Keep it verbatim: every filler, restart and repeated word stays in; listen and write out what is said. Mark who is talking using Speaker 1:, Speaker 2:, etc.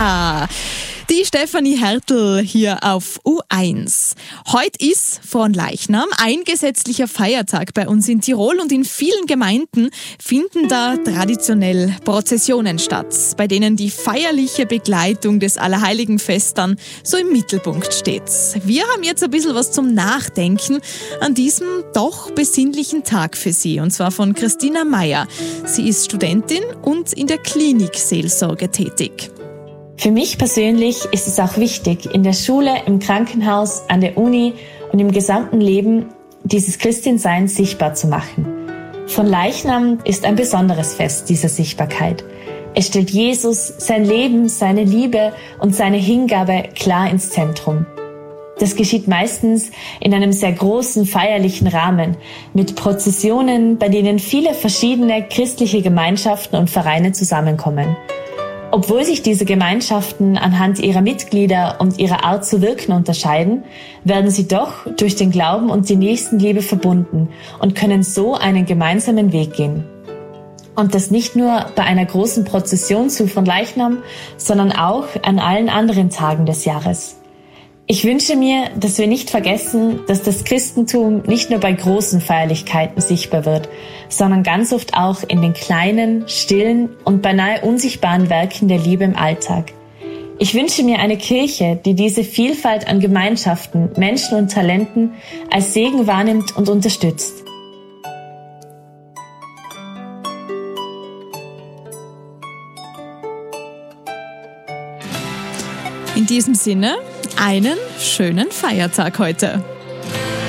Speaker 1: Ah, die Stefanie Hertel hier auf U eins. Heute ist Fronleichnam, ein gesetzlicher Feiertag bei uns in Tirol, und in vielen Gemeinden finden da traditionell Prozessionen statt, bei denen die feierliche Begleitung des Allerheiligenfest dann so im Mittelpunkt steht. Wir haben jetzt ein bisschen was zum Nachdenken an diesem doch besinnlichen Tag für Sie, und zwar von Christina Meyer. Sie ist Studentin und in der Klinikseelsorge tätig.
Speaker 2: Für mich persönlich ist es auch wichtig, in der Schule, im Krankenhaus, an der Uni und im gesamten Leben dieses Christsein sichtbar zu machen. Fronleichnam ist ein besonderes Fest dieser Sichtbarkeit. Es stellt Jesus, sein Leben, seine Liebe und seine Hingabe klar ins Zentrum. Das geschieht meistens in einem sehr großen feierlichen Rahmen mit Prozessionen, bei denen viele verschiedene christliche Gemeinschaften und Vereine zusammenkommen. Obwohl sich diese Gemeinschaften anhand ihrer Mitglieder und ihrer Art zu wirken unterscheiden, werden sie doch durch den Glauben und die Nächstenliebe verbunden und können so einen gemeinsamen Weg gehen. Und das nicht nur bei einer großen Prozession zu Fronleichnam, sondern auch an allen anderen Tagen des Jahres. Ich wünsche mir, dass wir nicht vergessen, dass das Christentum nicht nur bei großen Feierlichkeiten sichtbar wird, sondern ganz oft auch in den kleinen, stillen und beinahe unsichtbaren Werken der Liebe im Alltag. Ich wünsche mir eine Kirche, die diese Vielfalt an Gemeinschaften, Menschen und Talenten als Segen wahrnimmt und unterstützt.
Speaker 1: In diesem Sinne, einen schönen Feiertag heute.